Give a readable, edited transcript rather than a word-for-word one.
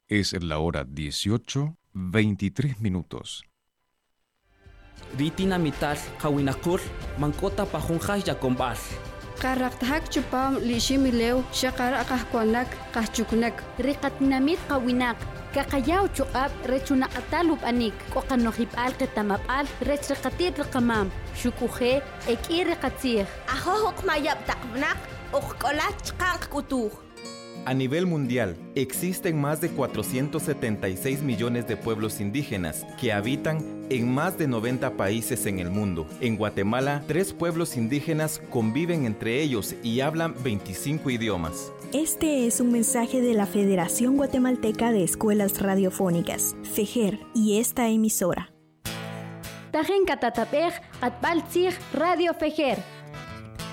Es la hora 18:23. Ritina mital kawinakul mankota pajunja yakombal. Qarraqtahak chupam lishimilew shaqara qahkuanak qahchuknak. Riqatnamit qawinak kaqayaw chuqab rechunaqatalub anik qoqanohipal qitamapal rechriqatit riqamam shukuje ekiri qatzih. Ajojoq mayab taqnak uqkolat qanqkutuj. A nivel mundial, existen más de 476 millones de pueblos indígenas que habitan en más de 90 países en el mundo. En Guatemala, 3 pueblos indígenas conviven entre ellos y hablan 25 idiomas. Este es un mensaje de la Federación Guatemalteca de Escuelas Radiofónicas, FEGER, y esta emisora. Tajen katatapej atbaltzig Radio FEGER.